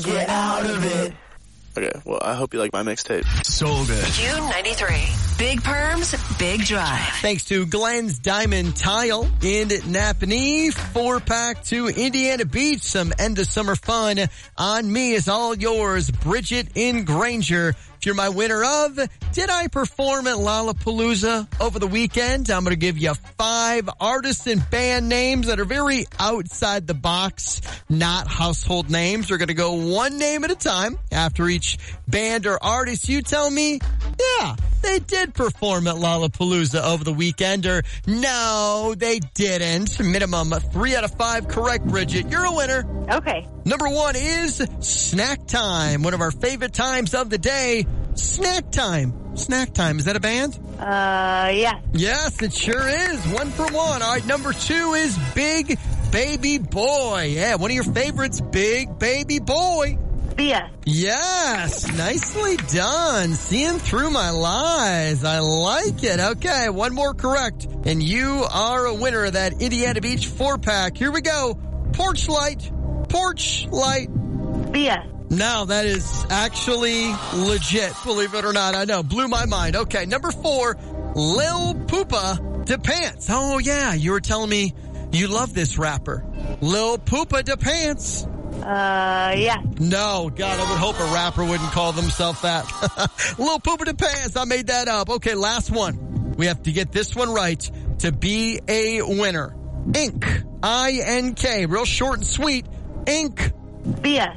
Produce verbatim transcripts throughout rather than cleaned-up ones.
Get out of it. Okay, well, I hope you like my mixtape. So good. U ninety-three. Big Perms, Big Drive. Thanks to Glenn's Diamond Tile in Napanee. Four-pack to Indiana Beach. Some end-of-summer fun on me is all yours. Bridget in Granger. If you're my winner of Did I Perform at Lollapalooza over the weekend? I'm going to give you five artists and band names that are very outside the box, not household names. We're going to go one name at a time. After each band or artist, you tell me, yeah, they did perform at Lollapalooza over the weekend, or no, they didn't. Minimum three out of five correct, Bridget. You're a winner. Okay. Number one is Snack Time, one of our favorite times of the day. Snack Time. Snack Time. Is that a band? Uh, yes. Yes, it sure is. One for one. All right, number two is Big Baby Boy. Yeah, one of your favorites, Big Baby Boy. B S. Yes, nicely done. Seeing through my lies. I like it. Okay, one more correct. And you are a winner of that Indiana Beach four-pack. Here we go. Porch Light. Porch Light. B S. No, that is actually legit, believe it or not. I know, blew my mind. Okay, number four, Lil Poopa De Pants. Oh, yeah, you were telling me you love this rapper. Lil Poopa De Pants. Uh, yeah. No, God, I would hope a rapper wouldn't call themselves that. Lil Poopa De Pants, I made that up. Okay, last one. We have to get this one right to be a winner. Ink. I N K. Real short and sweet. Ink. B S.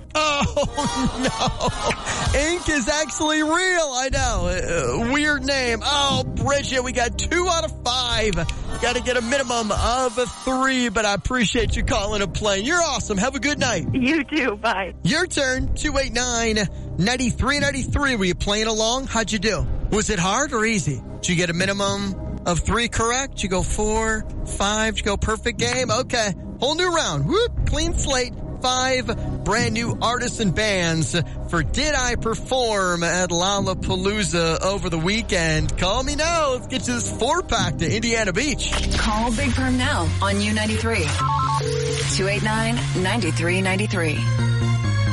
Oh, no. Ink is actually real. I know. Uh, weird name. Oh, Bridget, we got two out of five. Got to get a minimum of a three, but I appreciate you calling and playing. You're awesome. Have a good night. You too. Bye. Your turn. two eight nine, nine three nine three. Were you playing along? How'd you do? Was it hard or easy? Did you get a minimum of three correct? Did you go four, five? Did you go perfect game? Okay. Whole new round. Whoop. Clean slate. Five brand new artists and bands for Did I Perform at Lollapalooza over the weekend. Call me now. Let's get you this four-pack to Indiana Beach. Call Big Perm now on U ninety-three. two eight nine, nine three nine three.